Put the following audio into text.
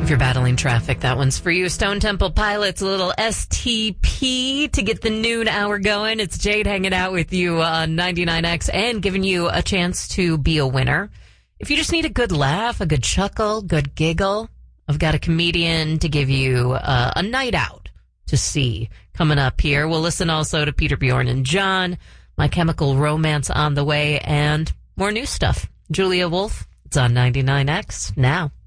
If you're battling traffic, that one's for you. Stone Temple Pilots, a little STP to get the noon hour going. It's Jade hanging out with you on 99X and giving you a chance to be a winner. If you just need a good laugh, a good chuckle, good giggle, I've got a comedian to give you a night out to see coming up here. We'll listen also to Peter, Bjorn, and John, My Chemical Romance on the way, and more new stuff. Julia Wolf, it's on 99X now.